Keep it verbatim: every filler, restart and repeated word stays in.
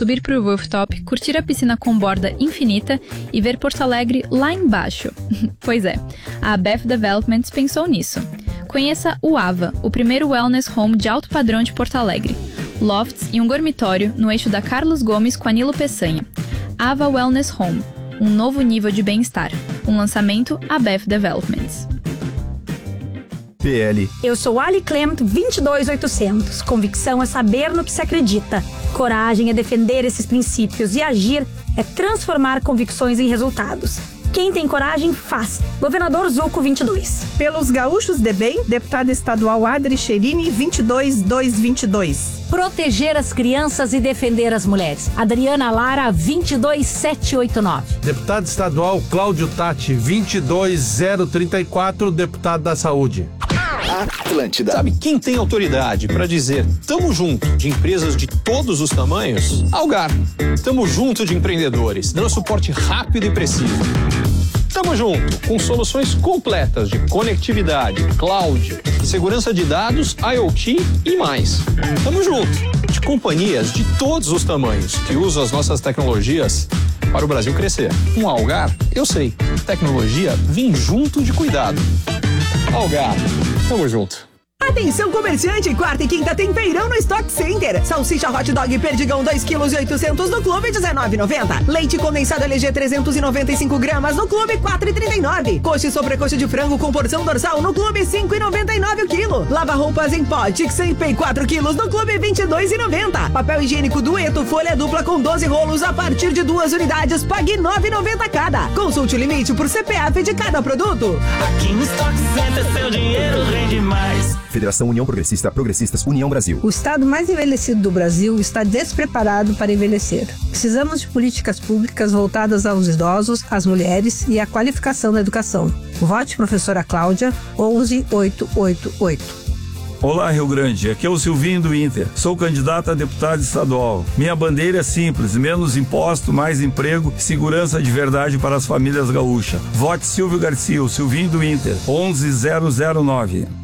subir para o rooftop, curtir a piscina com borda infinita e ver Porto Alegre lá embaixo. Pois é, a Abef Developments pensou nisso. Conheça o Ava, o primeiro wellness home de alto padrão de Porto Alegre. Lofts e um dormitório no eixo da Carlos Gomes com a Nilo Peçanha. Ava Wellness Home, um novo nível de bem-estar. Um lançamento Abef Developments. P L. Eu sou Ali Clement, vinte e dois mil e oitocentos. Convicção é saber no que se acredita. Coragem é defender esses princípios e agir é transformar convicções em resultados. Quem tem coragem, faz. Governador Zucco, vinte e dois. Pelos gaúchos de bem, deputada estadual Adri Cherini, vinte e dois mil duzentos e vinte e dois. Proteger as crianças e defender as mulheres. Adriana Lara, vinte e dois mil setecentos e oitenta e nove. Deputado estadual Cláudio Tati, vinte e dois mil e trinta e quatro, deputado da Saúde. Atlântida. Sabe quem tem autoridade para dizer tamo junto de empresas de todos os tamanhos? Algar. Tamo junto de empreendedores, dando suporte rápido e preciso. Tamo junto com soluções completas de conectividade, cloud, segurança de dados, IoT e mais. Tamo junto de companhias de todos os tamanhos que usam as nossas tecnologias para o Brasil crescer. Um Algar, eu sei, tecnologia vem junto de cuidado. Algar, tamo junto. Atenção comerciante, quarta e quinta tem feirão no Stock Center. Salsicha Hot Dog Perdigão dois quilos e oitocentos no Clube dezenove reais e noventa centavos. Leite condensado L G trezentos e noventa e cinco gramas no Clube quatro reais e trinta e nove centavos. Coxa e sobrecoxa de frango com porção dorsal no Clube cinco reais e noventa e nove centavos o quilo. Lava roupas em pó Tixan Pay quatro quilos no Clube vinte e dois reais e noventa centavos. Papel higiênico Dueto folha dupla com doze rolos a partir de duas unidades, pague nove reais e noventa centavos cada. Consulte o limite por C P F de cada produto. Aqui no Stock Center seu dinheiro rende mais. Federação União Progressista, Progressistas União Brasil. O estado mais envelhecido do Brasil está despreparado para envelhecer. Precisamos de políticas públicas voltadas aos idosos, às mulheres e à qualificação da educação. Vote professora Cláudia, onze mil oitocentos e oitenta e oito. Olá, Rio Grande. Aqui é o Silvinho do Inter. Sou candidato a deputado estadual. Minha bandeira é simples: menos imposto, mais emprego e segurança de verdade para as famílias gaúchas. Vote Silvio Garcia, o Silvinho do Inter, onze mil nove.